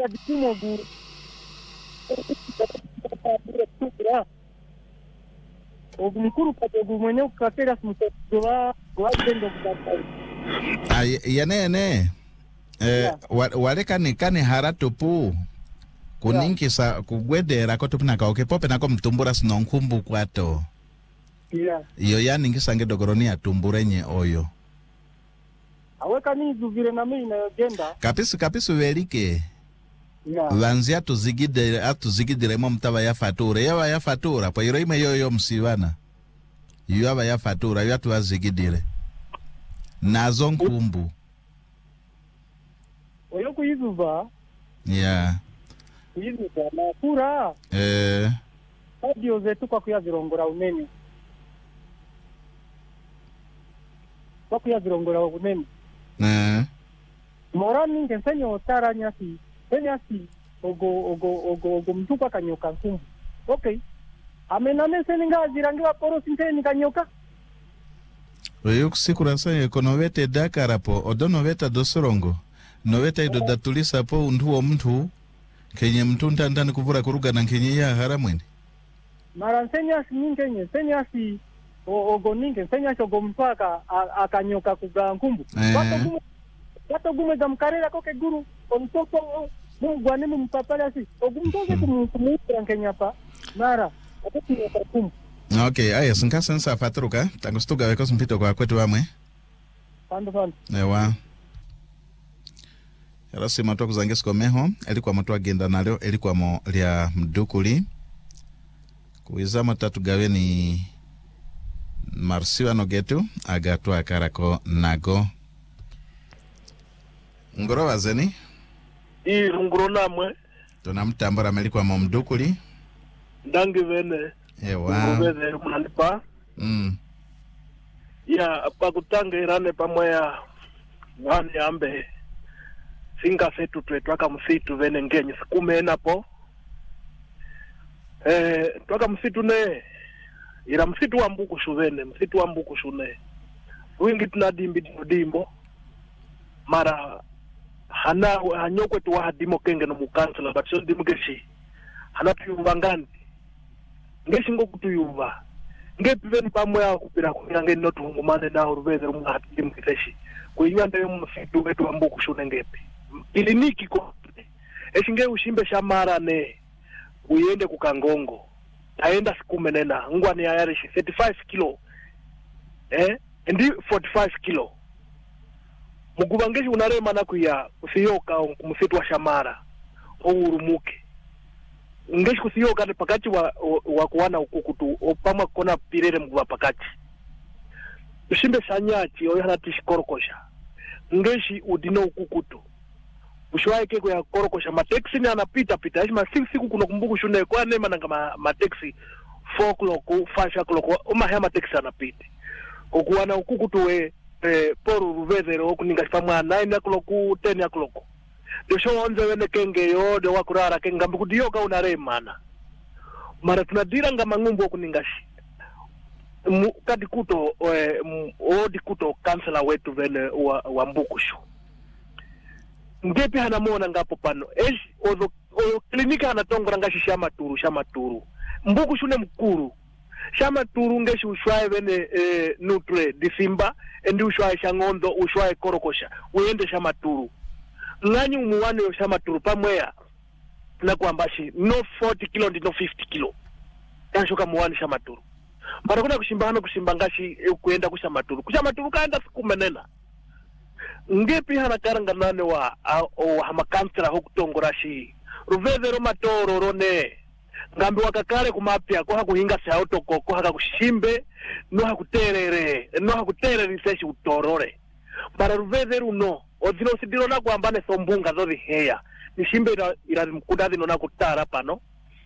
dikumo gu ogumukuru kadogo mwenye ukatera simtoa kwa tendo kutaka yane wale kane haratopu kuninkisa kugwedera ko tupinaka okepope nako mtumbura sinonkumbu kwato iyo yani ngisange dogoroni atumburenye oyo aweka ni zuvire na mimi na agenda kapisu velike vanzi atuzigidire mo mtava ya fatura po iro ime yoyo msivana yaba ya fatura yo atuvazigidire nazo nkumbu oyo kuyizuva kuyizuva na kura audio zetu kwa kuyavirongora unene morani ngensenyo otara nyasi ogo mtuka kanyoka nkumbu okay amename seninga zirangiwa poro sinteni kanyoka oyo kusikura sanyo konovete dakarapo odonoveta dosorongo noveta ido datulisa po unduo mtu kenye mtu ntandani kuvura kuruga na kenye ya haramweni mara senyasi ningenye senyasi ogo ninge senyasi ogo mpaka akanyoka kuga nkumbu wato gume gamkarera koke guru ontoko mugwane mumpapala si ogumtoke kumukura Kenya pa mara atati nkumbu okay aya sinkasensa fatruka tangustuga weko simpito kwa kwetu wamwe pando ewa Rasi matua kuzangesko meho elikuwa matua agenda nalyo elikuwa mo lia mdukuli kuizama tatu gaweni marsiwa nogetu agatua akarako nago ngoro wazeni ngoro namwe tunamtambura melikuwa mo mdukuli dangi vene ewa ngobeze mwandipa ya pakutanga irane pamoya wani ambe singa setu twaka msitu vene ngenye sikumena po twaka msitu ne ila msitu wa mbukushu vene msitu wa mbukushu ne wingi tunadimbo mara hanyokwe tu wahadimo kenge no mukansela but so dimgeshi hana tuyumva ngandi ngeshi ngo kutuyumva ngepi veni pamwe akupira kunyange no tuhungumane na uruveze rumwahadimgeshi kuinyande msitu wetu wa mbukushu ngepi iliniki ko eshinge ushimbe shamara ne uyende kukangongo aenda sikumenena ngwani ayarishi 35 kilo ndi 45 kilo mugubangeshi unarema na kuya usiyoka kumsitu wa shamara urumuke ngeshi kusiyoka ne pakati wa kuwana ukukutu opama kona pirere mguba pakati ushimbe sanyachi oyana tishikorokosha ngeshi udino ukukutu ushwaike kwa korokosha mataxi ni anapita heshima siku kuna kumbuku shune kwa nema nanga mataxi 4 o'clock 5 o'clock haya mataxi anapita okuwana ukuku tuwe poru ruvezero okuninga pamwa 9 o'clock 10 o'clock desho onze wene kenge yo de wakurara kenga mbukudiyo ka unaremana mara tunadira nga mangumbu okuningashi kadi kuto odi kuto kansela wetu vene wa mbukushu ngepi hanamona ngapo pano ozo klinika anatongora ngashi shamaturu mbuku shune mkuru shamaturu ngeshi ushwae vene nutre disimba endi ushwae shangondo ushwae korokosha uende shamaturu ngani umuwane yo shamaturu pamwea na kuambashi no 40 kilo ndi no 50 kilo yanshoka muwani shamaturu mara kuna kushimba ngashi kuenda kushamaturu kaenda sikumenena ngepi hana karanga nane wa hamakansela hokutongorashi ruveze romatoro rone ngambi wakakale kumapya ko hakuhinga se autoko ko hakakushimbe no hakuterere seshi utorore para ruveze runo odino sidiro na kwambane sombunga zo heya nishimbe ira mkudadi no nakutara pano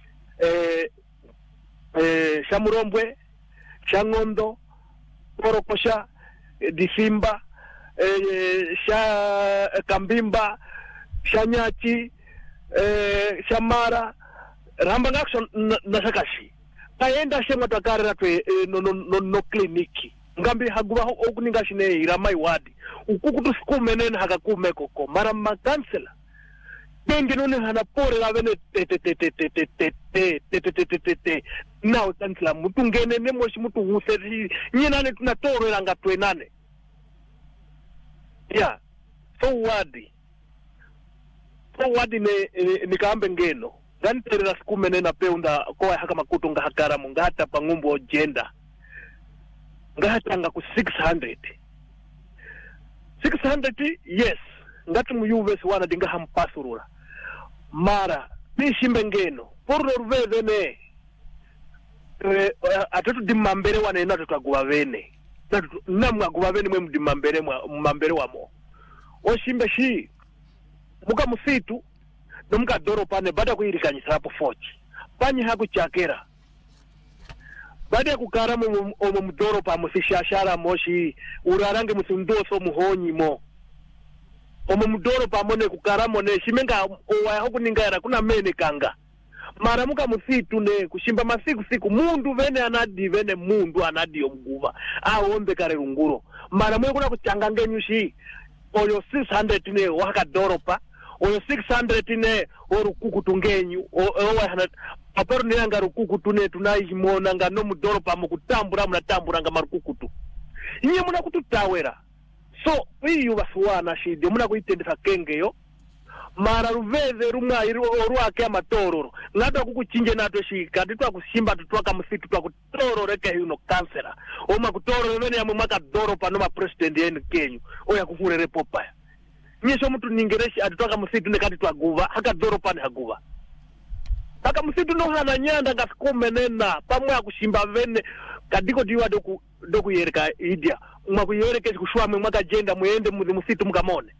shamurombwe changondo korokosha disimba kambimba shanyachi shamara ramba ngakso nasakashi kaenda shema takarera twe no kliniki ngambi haguba okuninga shine iramai wadi ukukutu sikumenene hakakumeko ko mara makansela Pengi nune hana pore la vene te na utantla mutu ngene ne moshi mutu huseri nyinane tunatoro elanga twenane ya forward ni kaambe ngeno ganterera sikumene na peunda kwa haka makutu nga hakara mungata pangumbu ojenda ngata nga ku 600 yes ngati muyuve siwana dinga hampasurura mara nishimbe ngeno porro ruveve ne atatu dimambere wana ina tutaguwa vene namwa guwa vene mwe mdimambere wamo oshimbe shi muka musitu no muka doro pane bada kuirikanyisa hapo fochi panyi haku chakera bada ya kukara omo mdoro pa musishashara moshi urarange musundoso muhonyi mo omo mdoro pa mone kukara mone shimenga owa hoku ningaira kuna mene kanga mara muka musitu ne kushimba masiku mundu vene anadi omguva ombe kare runguro mara mwe kuna kuchanga ngenyushi oyo 600 ne waka doropa oyo 600 ne orukuku tungenyu owa hana aparo ne anga rukuku tune tunayimona nga no mudoropa mukutambura munatambura nga marukuku tu inye muna kututawera so iyo basuwana shidi muna kuitendesa kengeyo mara ruveze rumwa oruake amatororo ngata kukuchinje nato shika titwa kusimba tutwaka msitu twa kutororo reke hino kansera oma kutororo vene ya mwaka doro panoma president yenu Kenyu oya kufurere popaya nyesho mtu ningereshi atutwaka msitu nekati twa guva haka doro pane haguva haka msitu no hana nyanda ngasikume nena pamwe ya kushimba vene kadiko diwa doku yereka idia mwaku yereke kushuwa mwaka jenda muende msitu mkamone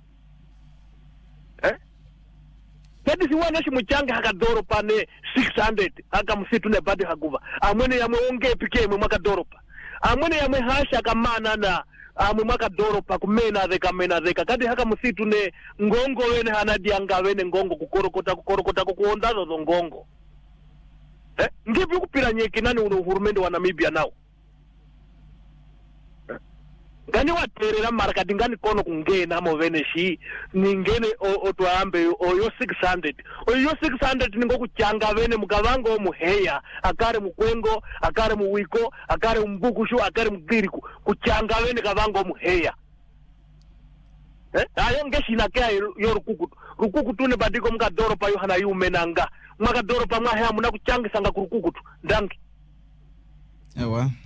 Tadi siwana shi mchanga haka doro pane 600 haka msitu ne badi haguva amwene ya mwonge pike mwaka doro pa amwene ya mwehasha kamana na mwaka doro pa kumena dheka kadi haka msitu ne ngongo wene hanadianga wene ngongo kukorokota kukuondazo zo ngongo ngipi kupira nyeki nani unuhurumende wa Namibia nao gani waterera markati ngani kono kungena amo vene shi ningene otwambe oyo 600 oyo 600 ningo kuchanga vene mukavango muheya akare mukwengo akare muwiko akare mbukushu akare mugiriku kuchanga vene kavango muheya ayo ngeshina kya yo rukukutu ne badiko mukadoro pa yo hana yumenanga mukadoro pa mwahe amuna kuchangisa nga kurukukutu ndangi ewa